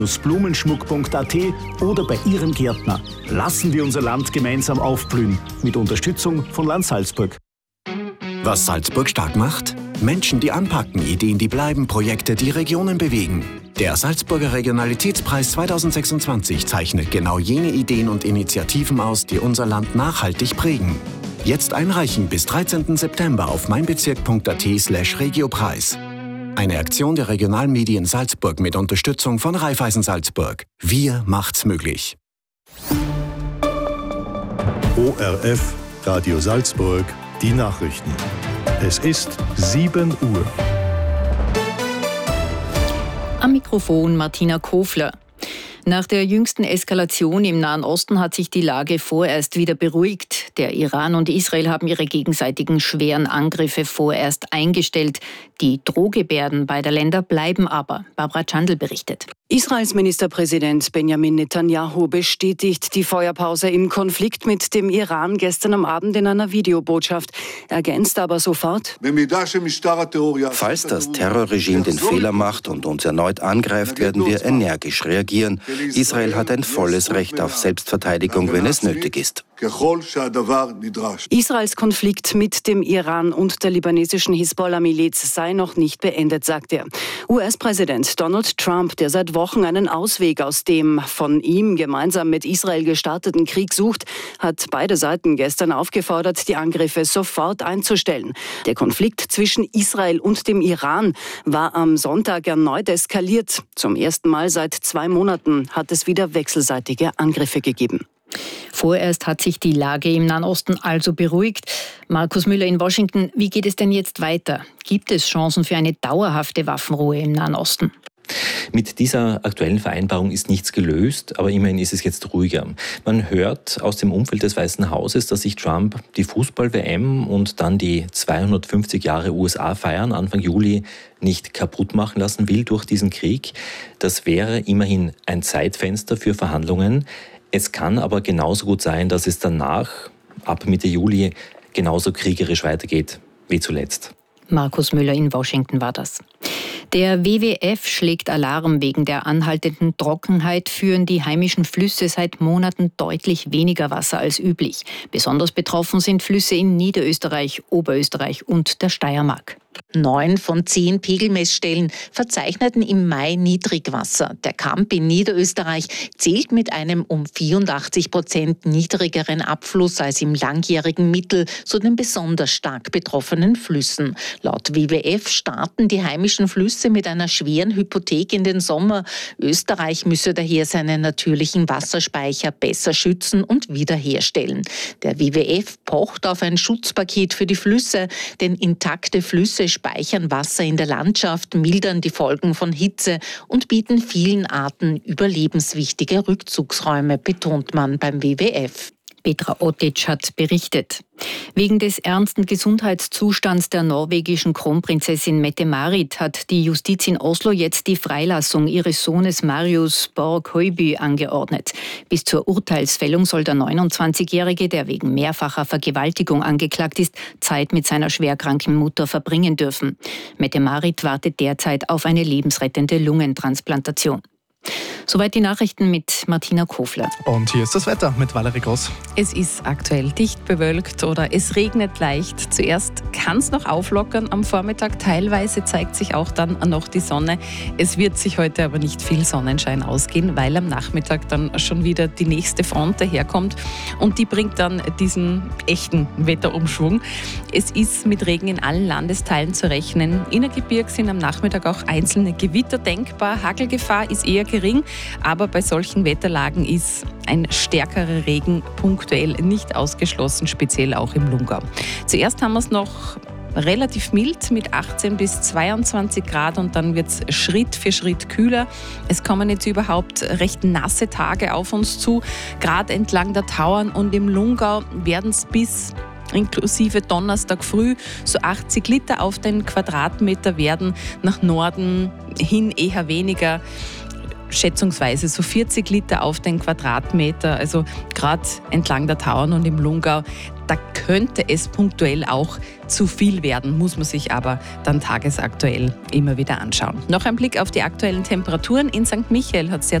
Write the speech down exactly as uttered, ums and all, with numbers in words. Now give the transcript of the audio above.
blumenschmuck punkt a t oder bei Ihrem Gärtner. Lassen wir unser Land gemeinsam aufblühen. Mit Unterstützung von Land Salzburg. Was Salzburg stark macht? Menschen, die anpacken, Ideen, die bleiben, Projekte, die Regionen bewegen. Der Salzburger Regionalitätspreis zweitausendsechsundzwanzig zeichnet genau jene Ideen und Initiativen aus, die unser Land nachhaltig prägen. Jetzt einreichen bis dreizehnten September auf meinbezirk punkt a t slash regiopreis. Eine Aktion der Regionalmedien Salzburg mit Unterstützung von Raiffeisen Salzburg. Wir macht's möglich. O R F, Radio Salzburg, die Nachrichten. Es ist sieben Uhr. Am Mikrofon Martina Kofler. Nach der jüngsten Eskalation im Nahen Osten hat sich die Lage vorerst wieder beruhigt. Der Iran und Israel haben ihre gegenseitigen schweren Angriffe vorerst eingestellt. Die Drohgebärden beider Länder bleiben aber. Barbara Chandl berichtet. Israels Ministerpräsident Benjamin Netanyahu bestätigt die Feuerpause im Konflikt mit dem Iran gestern am Abend in einer Videobotschaft. Ergänzt aber sofort: Falls das Terrorregime den Fehler macht und uns erneut angreift, werden wir energisch reagieren. Israel hat ein volles Recht auf Selbstverteidigung, wenn es nötig ist. Israels Konflikt mit dem Iran und der libanesischen Hisbollah-Miliz sei noch nicht beendet, sagt er. U S-Präsident Donald Trump, der seit Wochen einen Ausweg aus dem von ihm gemeinsam mit Israel gestarteten Krieg sucht, hat beide Seiten gestern aufgefordert, die Angriffe sofort einzustellen. Der Konflikt zwischen Israel und dem Iran war am Sonntag erneut eskaliert. Zum ersten Mal seit zwei Monaten hat es wieder wechselseitige Angriffe gegeben. Vorerst hat sich die Lage im Nahen Osten also beruhigt. Markus Müller in Washington, wie geht es denn jetzt weiter? Gibt es Chancen für eine dauerhafte Waffenruhe im Nahen Osten? Mit dieser aktuellen Vereinbarung ist nichts gelöst, aber immerhin ist es jetzt ruhiger. Man hört aus dem Umfeld des Weißen Hauses, dass sich Trump die Fußball-W M und dann die zweihundertfünfzig Jahre U S A-Feiern Anfang Juli nicht kaputt machen lassen will durch diesen Krieg. Das wäre immerhin ein Zeitfenster für Verhandlungen. Es kann aber genauso gut sein, dass es danach, ab Mitte Juli, genauso kriegerisch weitergeht wie zuletzt. Markus Müller in Washington war das. Der W W F schlägt Alarm. Wegen der anhaltenden Trockenheit führen die heimischen Flüsse seit Monaten deutlich weniger Wasser als üblich. Besonders betroffen sind Flüsse in Niederösterreich, Oberösterreich und der Steiermark. Neun von zehn Pegelmessstellen verzeichneten im Mai Niedrigwasser. Der Kamp in Niederösterreich zählt mit einem um vierundachtzig Prozent niedrigeren Abfluss als im langjährigen Mittel zu den besonders stark betroffenen Flüssen. Laut W W F starten die heimischen Flüsse mit einer schweren Hypothek in den Sommer. Österreich müsse daher seine natürlichen Wasserspeicher besser schützen und wiederherstellen. Der W W F pocht auf ein Schutzpaket für die Flüsse, denn intakte Flüsse speichern Wasser in der Landschaft, mildern die Folgen von Hitze und bieten vielen Arten überlebenswichtige Rückzugsräume, betont man beim W W F. Petra Otic hat berichtet. Wegen des ernsten Gesundheitszustands der norwegischen Kronprinzessin Mette-Marit hat die Justiz in Oslo jetzt die Freilassung ihres Sohnes Marius Borg-Høiby angeordnet. Bis zur Urteilsfällung soll der neunundzwanzigjährige, der wegen mehrfacher Vergewaltigung angeklagt ist, Zeit mit seiner schwerkranken Mutter verbringen dürfen. Mette-Marit wartet derzeit auf eine lebensrettende Lungentransplantation. Soweit die Nachrichten mit Martina Kofler. Und hier ist das Wetter mit Valerie Groß. Es ist aktuell dicht bewölkt oder es regnet leicht. Zuerst kann es noch auflockern am Vormittag. Teilweise zeigt sich auch dann noch die Sonne. Es wird sich heute aber nicht viel Sonnenschein ausgehen, weil am Nachmittag dann schon wieder die nächste Front daherkommt und die bringt dann diesen echten Wetterumschwung. Es ist mit Regen in allen Landesteilen zu rechnen. Innergebirg sind am Nachmittag auch einzelne Gewitter denkbar. Hagelgefahr ist eher gering. Aber bei solchen Wetterlagen ist ein stärkerer Regen punktuell nicht ausgeschlossen, speziell auch im Lungau. Zuerst haben wir es noch relativ mild mit achtzehn bis zweiundzwanzig Grad und dann wird es Schritt für Schritt kühler. Es kommen jetzt überhaupt recht nasse Tage auf uns zu. Gerade entlang der Tauern und im Lungau werden es bis inklusive Donnerstag früh so achtzig Liter auf den Quadratmeter werden. Nach Norden hin eher weniger. schätzungsweise so vierzig Liter auf den Quadratmeter, also gerade entlang der Tauern und im Lungau. Da könnte es punktuell auch zu viel werden, muss man sich aber dann tagesaktuell immer wieder anschauen. Noch ein Blick auf die aktuellen Temperaturen. In Sankt Michael hat es sehr